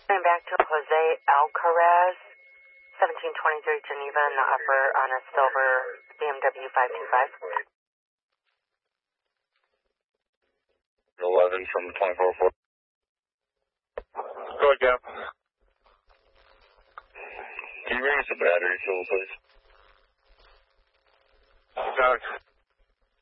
Going back to Jose Alcaraz, 1723 Geneva in the upper on a silver BMW 525. 11 from 24-4. Go again. Can you bring us a battery fuel, please? Got it.